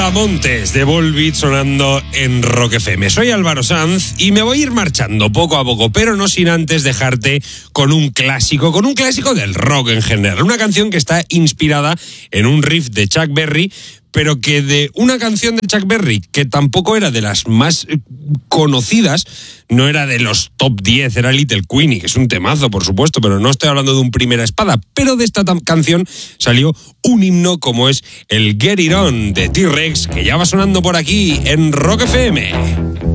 Trotamontes de Volbeat sonando en Rock FM. Soy Álvaro Sanz y me voy a ir marchando poco a poco, pero no sin antes dejarte con un clásico del rock en general. Una canción que está inspirada en un riff de Chuck Berry, pero que de una canción de Chuck Berry que tampoco era de las más conocidas, no era de los top 10, era Little Queenie, que es un temazo, por supuesto, pero no estoy hablando de un Primera Espada. Pero de esta canción salió un himno como es el Get It On de T-Rex, que ya va sonando por aquí en Rock FM.